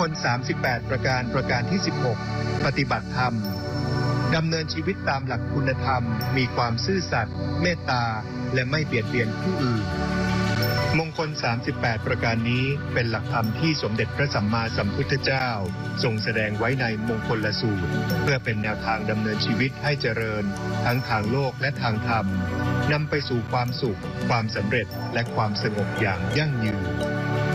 คล38ประการประการที่16ปฏิบัติธรรมดำเนินชีวิตตามหลักคุณธรรมมีความซื่อสัตย์เมตตาและไม่เบียดเบียนผู้อื่นมงคล38ประการนี้เป็นหลักธรรมที่สมเด็จพระสัมมาสัมพุทธเจ้าทรงแสดงไว้ในมงคลสูตรเพื่อเป็นแนวทางดำเนินชีวิตให้เจริญทั้งทางโลกและทางธรรมนำไปสู่ความสุขความสำเร็จและความสงบอย่างยั่งยืน